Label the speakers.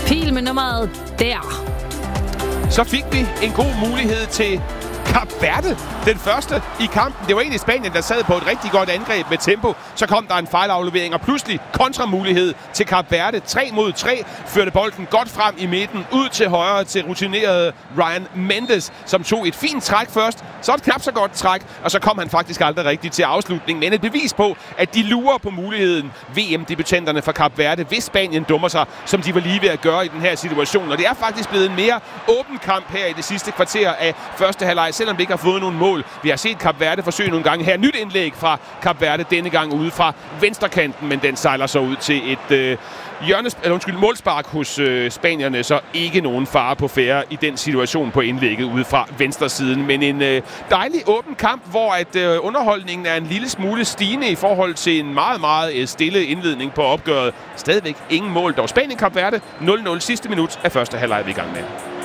Speaker 1: Pil med nummeret der.
Speaker 2: Så fik vi en god mulighed til Kap Verde, den første i kampen. Det var egentlig Spanien, der sad på et rigtig godt angreb med tempo. Så kom der en fejlaflevering, og pludselig kontramulighed til Kap Verde. 3 mod 3 førte bolden godt frem i midten, ud til højre til rutinerede Ryan Mendes, som tog et fint træk først, så et knap så godt træk, og så kom han faktisk aldrig rigtigt til afslutningen. Men et bevis på, at de lurer på muligheden, VM-debutanterne fra Kap Verde, hvis Spanien dummer sig, som de var lige ved at gøre i den her situation. Og det er faktisk blevet en mere åben kamp her i det sidste kvarter af første halvleg, selvom det ikke har fået nogen mål. Vi har set Kap Verde forsøge nogle gange her. Nyt indlæg fra Kap Verde, denne gang ude fra venstrekanten, men den sejler så ud til et målspark hos spanierne, så ikke nogen fare på færre i den situation på indlægget ude fra venstresiden. Men en dejlig åben kamp, hvor at underholdningen er en lille smule stigende i forhold til en meget, meget stille indledning på opgøret. Stadigvæk ingen mål, dog Spanien Kap Verde 0-0 sidste minut af første halvleg vi i gang med.